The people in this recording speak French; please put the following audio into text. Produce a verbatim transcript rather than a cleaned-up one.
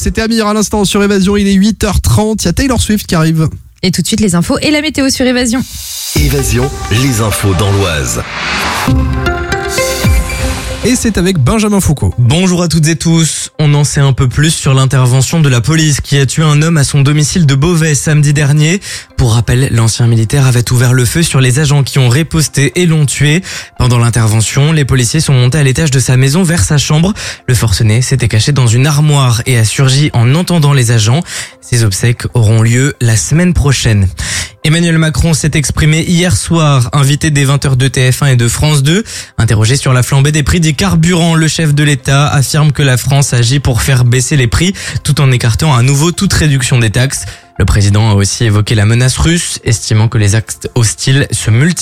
c'était Amir à l'instant sur Évasion, il est huit heures trente, il y a Taylor Swift qui arrive. Et tout de suite les infos et la météo sur Évasion. Évasion, les infos dans l'Oise. Et c'est avec Benjamin Foucault. Bonjour à toutes et tous. On en sait un peu plus sur l'intervention de la police qui a tué un homme à son domicile de Beauvais samedi dernier. Pour rappel, l'ancien militaire avait ouvert le feu sur les agents qui ont riposté et l'ont tué. Pendant l'intervention, les policiers sont montés à l'étage de sa maison vers sa chambre. Le forcené s'était caché dans une armoire et a surgi en entendant les agents. Ses obsèques auront lieu la semaine prochaine. Emmanuel Macron s'est exprimé hier soir, invité des vingt heures de T F un et de France deux. Interrogé sur la flambée des prix des carburants, le chef de l'État affirme que la France agit pour faire baisser les prix tout en écartant à nouveau toute réduction des taxes. Le président a aussi évoqué la menace russe, estimant que les actes hostiles se multiplient.